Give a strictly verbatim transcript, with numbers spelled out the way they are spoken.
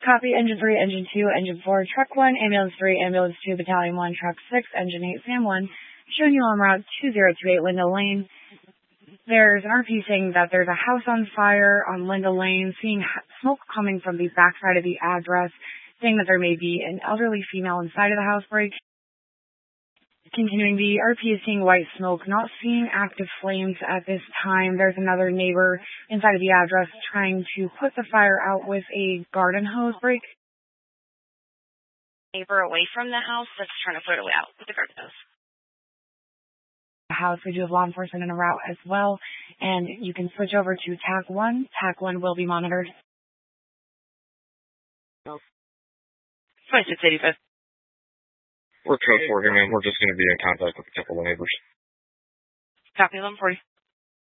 Copy, engine three, engine two, engine four, truck one, ambulance three, ambulance two, battalion one, truck six, engine eight, Sam one, showing you on route two zero two eight, Linda Lane. There's an R P saying that there's a house on fire on Linda Lane, seeing smoke coming from the backside of the address, saying that there may be an elderly female inside of the house break. Continuing, the R P is seeing white smoke, not seeing active flames at this time. There's another neighbor inside of the address trying to put the fire out with a garden hose break. Neighbor away from the house that's trying to put it out with the garden hose. The house, we do have law enforcement en route as well, and you can switch over to T A C one. T A C one will be monitored. twenty-six eighty-five. We're code four here, man. We're just going to be in contact with a couple of neighbors. Copy eleven forty.